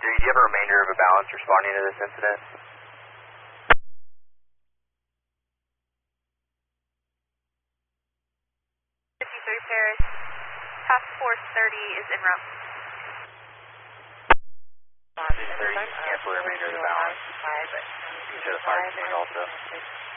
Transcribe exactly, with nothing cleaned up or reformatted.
fifty-three, do you have a remainder of a balance responding to this incident? fifty-three Paris, Task Force thirty is en route. fifty-three, cancel the remainder of the balance. You should have fire team also.